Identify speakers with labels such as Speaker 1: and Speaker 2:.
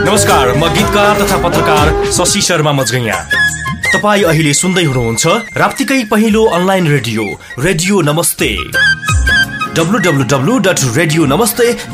Speaker 1: नमस्कार, म गीतकार तथा पत्रकार शशि शर्मा मजगैया। तपाईँ अहिले सुन्दै हुनुहुन्छ राप्तीकै पहिलो अनलाइन रेडियो नमस्ते। www.radionamaste.com